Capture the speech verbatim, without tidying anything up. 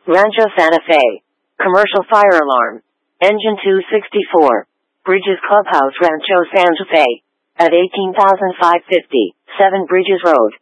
Rancho Santa Fe. Commercial fire alarm. Engine two sixty-four. Bridges Clubhouse, Rancho Santa Fe. At eighteen thousand five hundred fifty, seven Bridges Road.